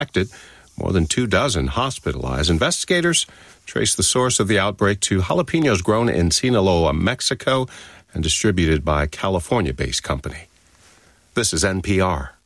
affected, more than 24 hospitalized. Investigators trace the source of the outbreak to jalapenos grown in Sinaloa, Mexico, and distributed by a California-based company. This is NPR.